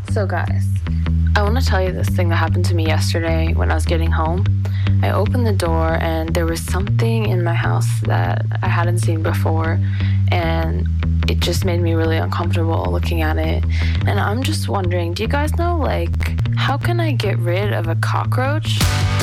So, guys, I want to tell you this thing that happened to me yesterday when I was getting home. I opened the door and there was something in my house that I hadn't seen before, and it just made me really uncomfortable looking at it. And I'm just wondering, do you guys know, how can I get rid of a cockroach?